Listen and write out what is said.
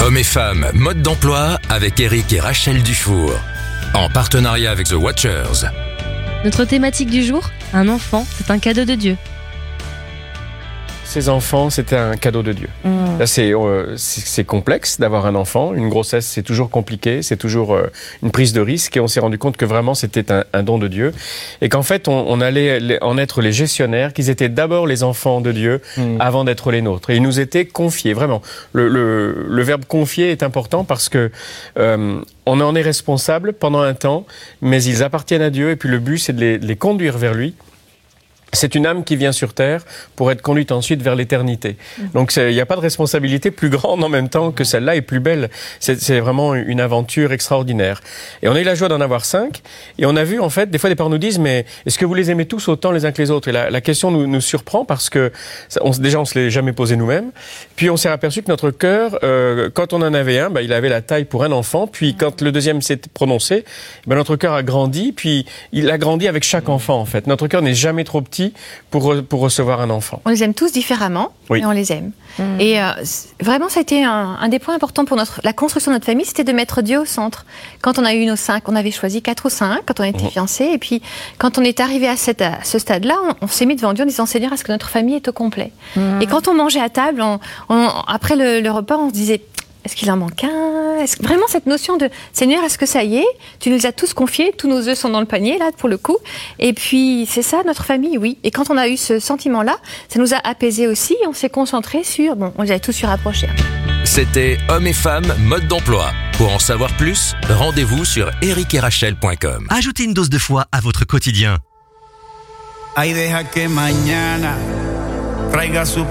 Hommes et femmes, mode d'emploi avec Eric et Rachel Dufour. En partenariat avec The Watchers. Notre thématique du jour, un enfant, c'est un cadeau de Dieu. Ces enfants, c'était un cadeau de Dieu. Là, c'est complexe d'avoir un enfant. Une grossesse, c'est toujours compliqué, c'est toujours une prise de risque. Et on s'est rendu compte que vraiment, c'était un don de Dieu. Et qu'en fait, on allait en être les gestionnaires, qu'ils étaient d'abord les enfants de Dieu avant d'être les nôtres. Et ils nous étaient confiés, vraiment. Le verbe confier est important parce que on en est responsable pendant un temps, mais ils appartiennent à Dieu. Et puis le but, c'est de les conduire vers lui. C'est une âme qui vient sur Terre pour être conduite ensuite vers l'éternité. Donc il n'y a pas de responsabilité plus grande en même temps que celle-là et plus belle. C'est vraiment une aventure extraordinaire. Et on a eu la joie d'en avoir 5. Et on a vu en fait, des fois des parents nous disent, mais est-ce que vous les aimez tous autant les uns que les autres? Et la question nous surprend parce que déjà on se l'est jamais posé nous-mêmes. Puis on s'est aperçu que notre cœur, quand on en avait un, il avait la taille pour un enfant. Puis quand le deuxième s'est prononcé, notre cœur a grandi. Puis il a grandi avec chaque enfant en fait. Notre cœur n'est jamais trop petit pour recevoir un enfant. On les aime tous différemment, mais on les aime. Et vraiment, ça a été un des points importants pour la construction de notre famille, c'était de mettre Dieu au centre. Quand on a eu nos 5, on avait choisi 4 ou 5, quand on était fiancés, et puis quand on est arrivé à ce stade-là, on s'est mis devant Dieu en disant, Seigneur, est-ce que notre famille est au complet? Et quand on mangeait à table, après le repas, on se disait, est-ce qu'il en manque un? Est-ce que vraiment cette notion de Seigneur, est-ce que ça y est? Tu nous as tous confiés, tous nos œufs sont dans le panier, là, pour le coup. Et puis, c'est ça, notre famille, oui. Et quand on a eu ce sentiment-là, ça nous a apaisés aussi. On s'est concentrés sur, on les avait tous surapprochés. C'était Hommes et femmes, mode d'emploi. Pour en savoir plus, rendez-vous sur ericerachel.com. Ajoutez une dose de foi à votre quotidien. Ay, deja que mañana traiga su